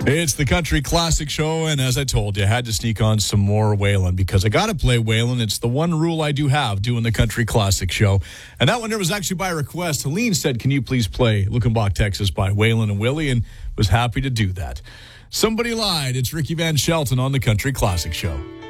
It's the Country Classic Show, and as I told you, I had to sneak on some more Waylon because I got to play Waylon. It's the one rule I do have doing the Country Classic Show. And that one there was actually by request. Helene said, can you please play Luckenbach, Texas by Waylon and Willie, and was happy to do that. Somebody lied. It's Ricky Van Shelton on the Country Classic Show.